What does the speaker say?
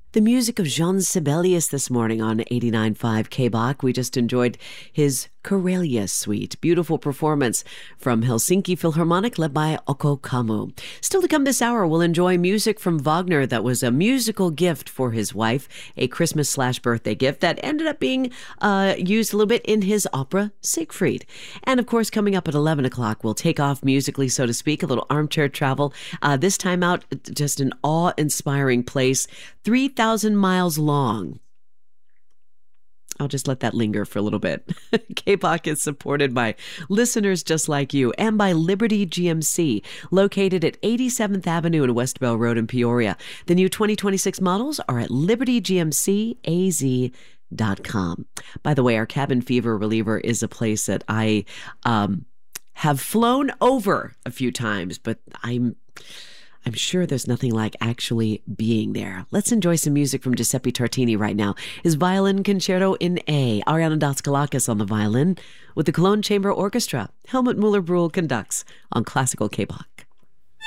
The music of Jean Sibelius this morning on 89.5 KBAK. We just enjoyed his Karelia Suite. Beautiful performance from Helsinki Philharmonic led by Oko Kamu. Still to come this hour, we'll enjoy music from Wagner that was a musical gift for his wife, a Christmas/birthday gift that ended up being used a little bit in his opera Siegfried. And of course, coming up at 11 o'clock, we'll take off musically, so to speak, a little armchair travel. This time out, just an awe-inspiring place, 3,000 miles long. I'll just let that linger for a little bit. KBAK is supported by listeners just like you and by Liberty GMC, located at 87th Avenue and West Bell Road in Peoria. The new 2026 models are at libertygmcaz.com. By the way, our cabin fever reliever is a place that I have flown over a few times, but I'm sure there's nothing like actually being there. Let's enjoy some music from Giuseppe Tartini right now. His Violin Concerto in A. Ariana Daskalakis on the violin with the Cologne Chamber Orchestra. Helmut Muller-Brühl conducts on Classical KBAK.